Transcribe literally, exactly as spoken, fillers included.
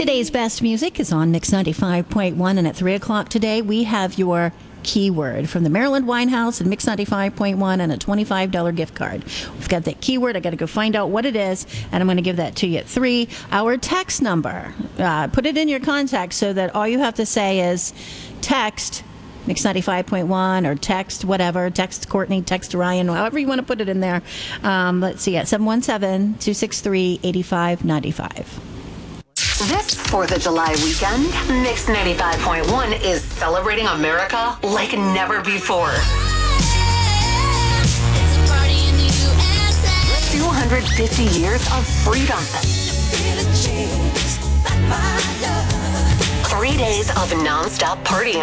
Today's best music is on Mix ninety-five point one, and at three o'clock today, we have your keyword from the Maryland Winehouse and Mix ninety-five point one and a twenty-five dollars gift card. We've got that keyword. I got to go find out what it is, and I'm going to give that to you at three. Our text number, uh, put it in your contacts so that all you have to say is text Mix ninety-five point one or text whatever, text Courtney, text Ryan, however you want to put it in there. Um, let's see, at seven one seven, two six three, eight five nine five. This fourth of July weekend, Mix ninety-five point one is celebrating America like never before. two hundred fifty years of freedom. Three days of non-stop partying